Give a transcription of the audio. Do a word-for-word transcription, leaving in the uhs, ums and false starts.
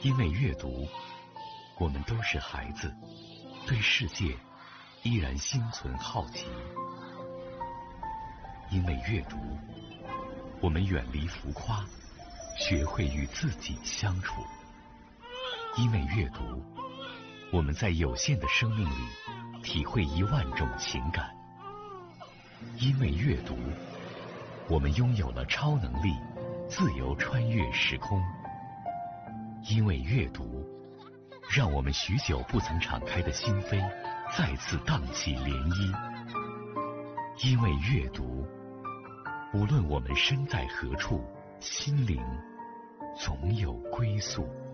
因为阅读，我们都是孩子，对世界依然心存好奇。因为阅读，我们远离浮夸，学会与自己相处。因为阅读，我们在有限的生命里体会一万种情感。因为阅读，我们拥有了超能力，自由穿越时空。因为阅读，让我们许久不曾敞开的心扉再次荡起涟漪。因为阅读，无论我们身在何处，心灵总有归宿。